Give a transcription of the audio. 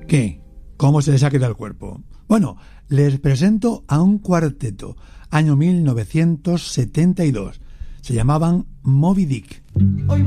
¿Qué? ¿Cómo se les ha quedado el cuerpo? Bueno, les presento a un cuarteto, año 1972. Se llamaban Moby Dick.